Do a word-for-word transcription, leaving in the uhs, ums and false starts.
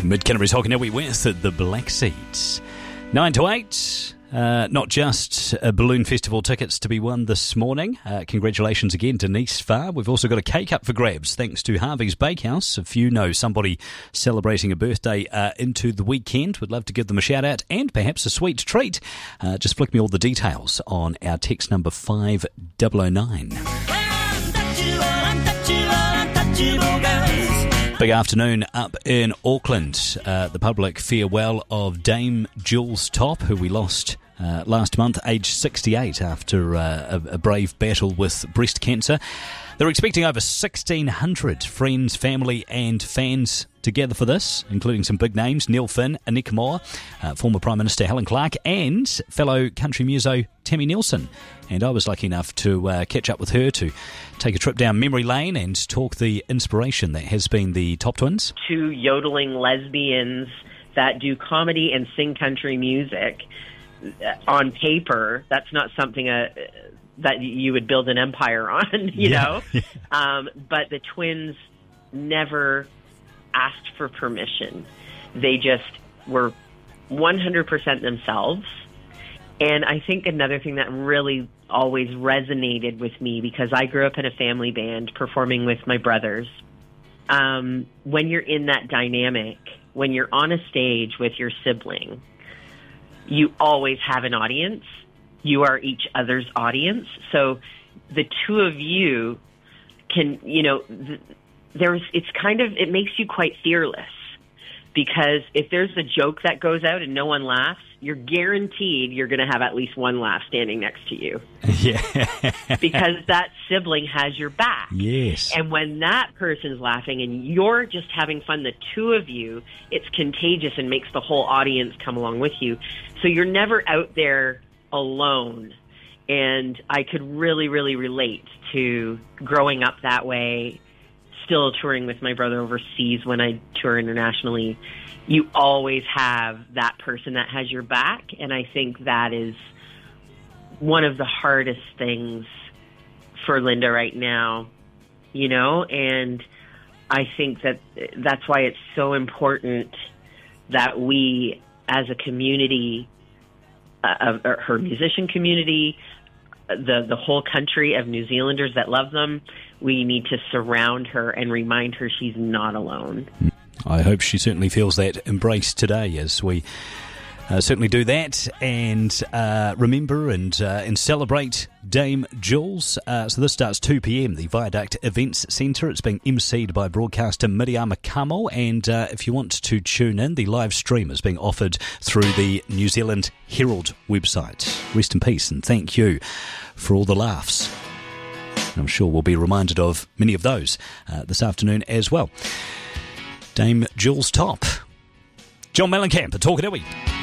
Mid-Canterbury's Hockanui with the Black Seeds. nine to eight. Uh, not just uh, balloon festival tickets to be won this morning. Uh, congratulations again to Nice Farr. We've also got a cake up for grabs thanks to Harvey's Bakehouse. If you know somebody celebrating a birthday uh, into the weekend, we'd love to give them a shout out and perhaps a sweet treat. Uh, just flick me all the details on our text number five oh oh nine. Big afternoon up in Auckland. Uh, the public farewell of Dame Jules Topp, who we lost uh, last month, aged sixty-eight, after uh, a, a brave battle with breast cancer. They're expecting over sixteen hundred friends, family and fans together for this, including some big names: Neil Finn, Anika Moore, uh, former Prime Minister Helen Clark, and fellow country muso Tammy Nielsen. And I was lucky enough to uh, catch up with her to take a trip down memory lane and talk the inspiration that has been the Topp Twins. Two yodeling lesbians that do comedy and sing country music. On paper, that's not something uh, that you would build an empire on, you Yeah. know? um, but the twins never asked for permission. They just were one hundred percent themselves. And I think another thing that really always resonated with me, because I grew up in a family band performing with my brothers, um, when you're in that dynamic, when you're on a stage with your sibling, you always have an audience. You are each other's audience. So the two of you can, you know, th- there's, it's kind of, it makes you quite fearless, because if there's a joke that goes out and no one laughs, you're guaranteed you're going to have at least one laugh standing next to you. Yeah. Because that sibling has your back. Yes. And when that person's laughing and you're just having fun, the two of you, it's contagious and makes the whole audience come along with you. So you're never out there alone. And I could really, really relate to growing up that way, still touring with my brother overseas when I tour internationally. You always have that person that has your back, and I think that is one of the hardest things for Linda right now, you know, and I think that that's why it's so important that we, as a community, uh, uh, her musician community, the the whole country of New Zealanders that love them, we need to surround her and remind her she's not alone. I hope she certainly feels that embrace today as we uh, certainly do that and uh, remember and uh, and celebrate Dame Jules. Uh, so this starts two p.m, the Viaduct Events Centre. It's being emceed by broadcaster Miriam Kamo, and uh, if you want to tune in, the live stream is being offered through the New Zealand Herald website. Rest in peace and thank you for all the laughs. And I'm sure we'll be reminded of many of those uh, this afternoon as well. Dame Jules Topp. John Mellencamp at Hockanui.